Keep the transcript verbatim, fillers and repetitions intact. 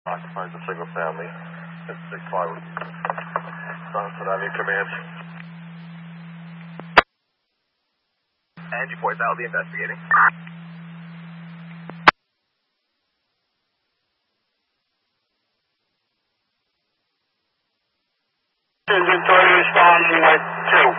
occupies a single family. It's six five. Sunset Avenue commands. Angie Boys out, the investigating. Inventory responding with two.